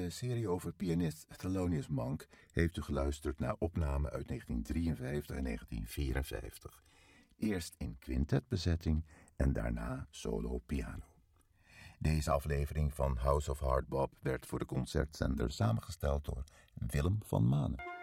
serie over pianist Thelonious Monk heeft u geluisterd naar opnamen uit 1953 en 1954. Eerst in quintetbezetting en daarna solo piano. Deze aflevering van House of Hardbop werd voor de concertzender samengesteld door Willem van Manen.